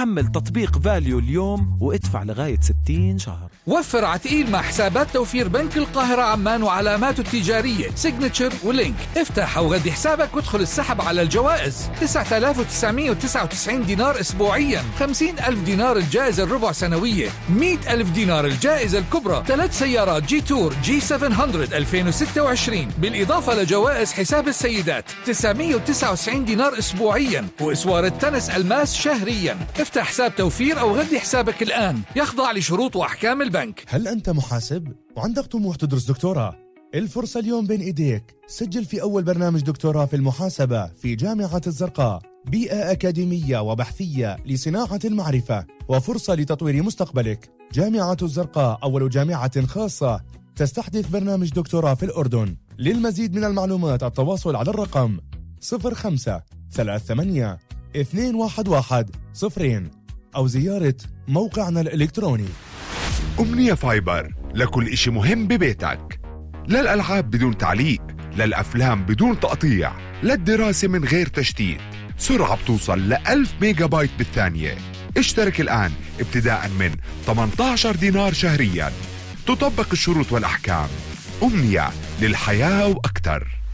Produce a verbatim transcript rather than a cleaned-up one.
حمل تطبيق فاليو اليوم وادفع لغاية ستين شهر. وفر عتقيل مع حسابات توفير بنك القاهرة عمان وعلاماته التجارية سيجنتشر ولينك. افتح أو غدي حسابك وادخل السحب على الجوائز. تسعة آلاف وتسعمائة وتسعة وتسعين دينار أسبوعيا، خمسين ألف دينار الجائزة الربع سنوية، مئة ألف دينار الجائزة الكبرى، ثلاث سيارات جي تور جي سبعمائة ألفين وستة وعشرين، بالإضافة لجوائز حساب السيدات تسعمائة وتسعة وتسعين دينار أسبوعيا، وإسوار التنس الماس شهريا. افتح حساب توفير أو غدي حسابك الآن، يخضع لشروط وأحكام البنك. هل أنت محاسب وعندك طموح تدرس دكتوراه؟ الفرصة اليوم بين إيديك. سجل في أول برنامج دكتوراه في المحاسبة في جامعة الزرقاء، بيئة أكاديمية وبحثية لصناعة المعرفة وفرصة لتطوير مستقبلك. جامعة الزرقاء أول جامعة خاصة تستحدث برنامج دكتوراه في الأردن. للمزيد من المعلومات التواصل على الرقم صفر خمسة ثلاثة ثمانية اثنين واحد واحد صفرين أو زيارة موقعنا الإلكتروني. أمنية فايبر لكل إشي مهم ببيتك، للألعاب بدون تعليق، للأفلام بدون تقطيع، للدراسة من غير تشتيت. سرعة بتوصل لألف ميجا بايت بالثانية. اشترك الآن ابتداء من ثمانية عشر دينار شهريا. تطبق الشروط والأحكام. أمنية للحياة وأكثر.